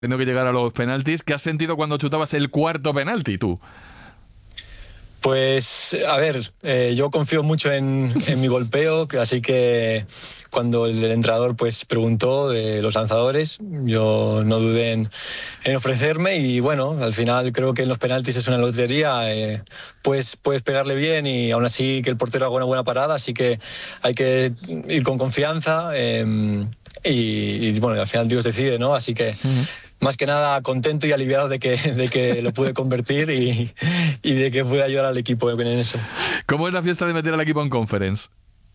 teniendo que llegar a los penaltis. ¿Qué has sentido cuando chutabas el cuarto penalti, tú? Pues, a ver, yo confío mucho en mi golpeo, así que cuando el entrenador pues preguntó de los lanzadores, yo no dudé en ofrecerme y bueno, al final creo que en los penaltis es una lotería, pues puedes pegarle bien y aún así que el portero haga una buena parada, así que hay que ir con confianza y bueno, al final Dios decide, ¿no? Así que... Más que nada contento y aliviado de que lo pude convertir y de que pude ayudar al equipo en eso. ¿Cómo es la fiesta de meter al equipo en Conference?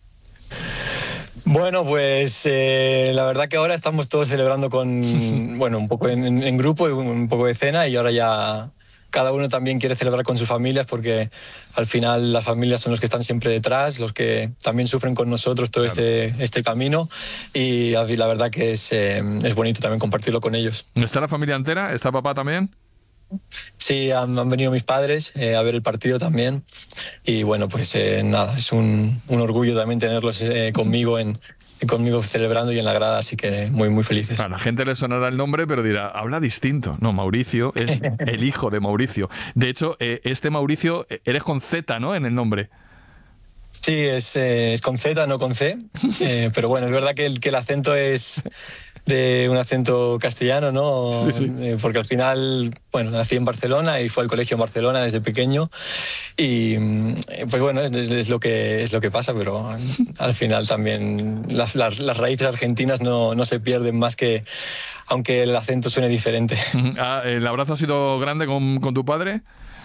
Bueno, pues la verdad que ahora estamos todos celebrando bueno, un poco en grupo, un poco de cena y ahora ya cada uno también quiere celebrar con sus familias porque al final las familias son los que están siempre detrás, los que también sufren con nosotros todo este camino y la verdad que es bonito también compartirlo con ellos. ¿Está la familia entera? ¿Está papá también? Sí, han venido mis padres a ver el partido también y bueno, pues nada, es un orgullo también tenerlos conmigo celebrando y en la grada, así que muy, muy felices. A la gente le sonará el nombre, pero dirá, habla distinto. No, Mauricio es el hijo de Mauricio. De hecho, este Mauricio, eres con Z, ¿no?, en el nombre. Sí, es con Z, no con C, pero bueno, es verdad que el acento es de un acento castellano, ¿no? Sí. Porque al final, bueno, nací en Barcelona y fui al colegio en Barcelona desde pequeño y pues bueno, es lo que pasa, pero al final también las raíces argentinas no se pierden más que aunque el acento suene diferente. ¿El abrazo ha sido grande con tu padre?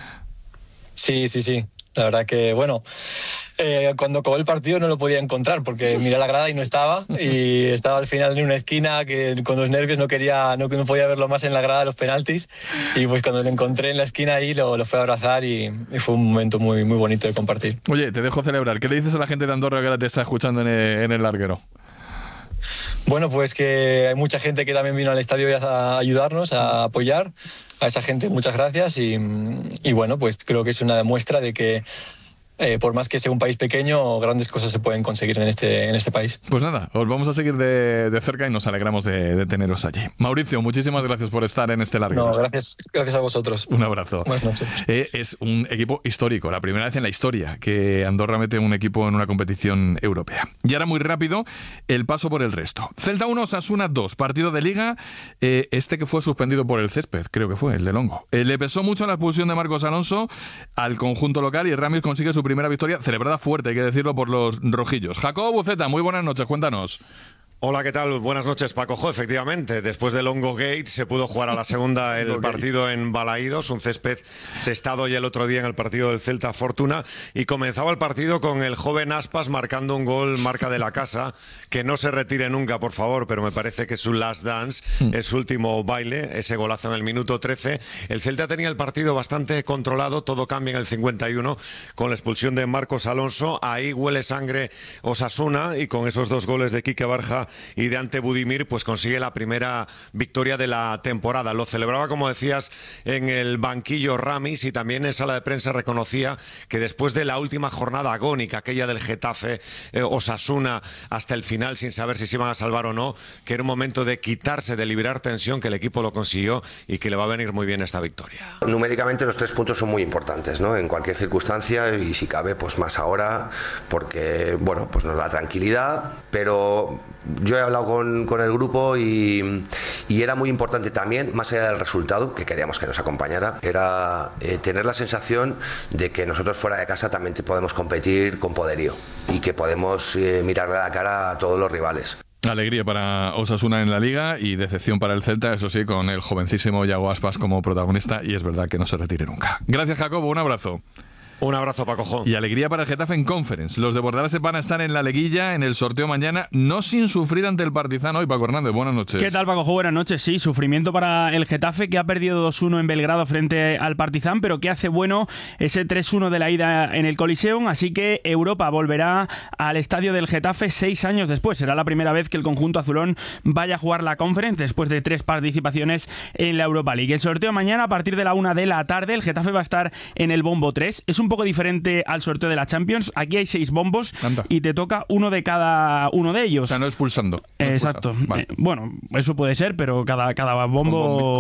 Sí. La verdad que, bueno, cuando acabó el partido no lo podía encontrar porque miré la grada y no estaba y estaba al final en una esquina que con los nervios no podía verlo más en la grada de los penaltis y pues cuando lo encontré en la esquina ahí lo fui a abrazar y fue un momento muy, muy bonito de compartir. Oye, te dejo celebrar. ¿Qué le dices a la gente de Andorra que ahora te está escuchando en el larguero? Bueno, pues que hay mucha gente que también vino al estadio a ayudarnos, a apoyar. A esa gente muchas gracias y bueno, pues creo que es una muestra de que por más que sea un país pequeño, grandes cosas se pueden conseguir en este país. Pues nada, os vamos a seguir de cerca y nos alegramos de teneros allí. Mauricio, muchísimas gracias por estar en este larguero. No, gracias a vosotros. Un abrazo. Buenas noches. Es un equipo histórico, la primera vez en la historia que Andorra mete un equipo en una competición europea. Y ahora muy rápido, el paso por el resto. Celta 1, Osasuna 2, partido de Liga, que fue suspendido por el césped, creo que fue, el de Longo. Le pesó mucho la expulsión de Marcos Alonso al conjunto local y Ramis consigue su primera victoria, celebrada fuerte, hay que decirlo, por los rojillos. Jacobo Buceta, muy buenas noches, cuéntanos. Hola, ¿qué tal? Buenas noches, Paco. Efectivamente, después de Longo Gate se pudo jugar a la segunda el partido en Balaídos, un césped testado ya el otro día en el partido del Celta Fortuna, y comenzaba el partido con el joven Aspas marcando un gol marca de la casa, que no se retire nunca, por favor, pero me parece que es su last dance, es su último baile, ese golazo en el minuto 13. El Celta tenía el partido bastante controlado, todo cambia en el 51 con la expulsión de Marcos Alonso, ahí huele sangre Osasuna y con esos dos goles de Quique Barja y de Ante Budimir, pues consigue la primera victoria de la temporada. Lo celebraba, como decías, en el banquillo Ramis, y también en sala de prensa reconocía que después de la última jornada agónica, aquella del Getafe Osasuna hasta el final, sin saber si se iban a salvar o no, que era un momento de quitarse, de liberar tensión, que el equipo lo consiguió y que le va a venir muy bien esta victoria. Numéricamente los 3 puntos son muy importantes, ¿no? En cualquier circunstancia, y si cabe, pues más ahora, porque bueno, pues nos da tranquilidad, pero yo he hablado con el grupo y era muy importante también, más allá del resultado, que queríamos que nos acompañara, era tener la sensación de que nosotros fuera de casa también podemos competir con poderío y que podemos mirarle a la cara a todos los rivales. Alegría para Osasuna en la Liga y decepción para el Celta, eso sí, con el jovencísimo Yago Aspas como protagonista, y es verdad que no se retire nunca. Gracias, Jacobo, un abrazo. Un abrazo, Paco Jo. Y alegría para el Getafe en Conference. Los de Bordalás van a estar en la liguilla, en el sorteo mañana, no sin sufrir ante el Partizan hoy. Paco Hernández, buenas noches. ¿Qué tal, Paco Jo? Buenas noches. Sí, sufrimiento para el Getafe, que ha perdido 2-1 en Belgrado frente al Partizan, pero que hace bueno ese 3-1 de la ida en el Coliseum. Así que Europa volverá al estadio del Getafe 6 años después. Será la primera vez que el conjunto azulón vaya a jugar la Conference después de 3 participaciones en la Europa League. El sorteo mañana a partir de la 1 de la tarde. El Getafe va a estar en el bombo 3. Es un poco diferente al sorteo de la Champions. Aquí hay 6 bombos. Anda. Y te toca uno de cada uno de ellos. O sea, no expulsando. Exacto. Vale. Bueno, eso puede ser, pero cada bombo